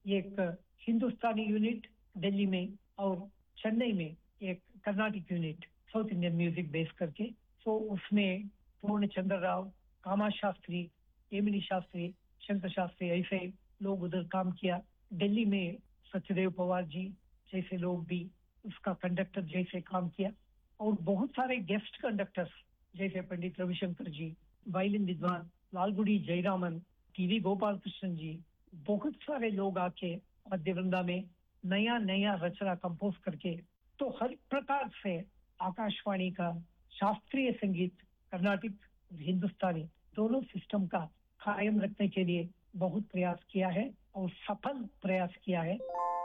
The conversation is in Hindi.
एक हिंदुस्तानी यूनिट दिल्ली में और चेन्नई में एक Karnataka unit south Indian music bass करके। तो उसमें पूर्ण चंद्र राव, कामा शास्त्री, एमिनी शास्त्री, शंकर शास्त्री ऐसे लोग उधर काम किया। दिल्ली में सत्यदेव पवार जी जैसे लोग भी उसका कंडक्टर जैसे काम किया और बहुत सारे गेस्ट कंडक्टर्स जैसे पंडित रविशंकर जी, वायलिन विद्वान लालगुड़ी जयरामन, टीवी गोपाल कृष्णन जी, बहुत सारे लोग आके मध्य वृंदा में नया नया रचना कंपोज करके तो हर प्रकार से आकाशवाणी का शास्त्रीय संगीत, कर्नाटिक और हिंदुस्तानी दोनों सिस्टम का कायम रखने के लिए बहुत प्रयास किया है और सफल प्रयास किया है।